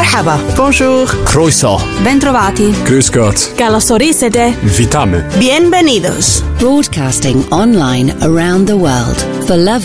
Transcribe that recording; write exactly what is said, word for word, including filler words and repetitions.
Merhaba. Bonjour. Croeso. Bentrovati. Grüß Gott. Καλωσορίσετε. Witamy. Bienvenidos. Broadcasting online around the world for Love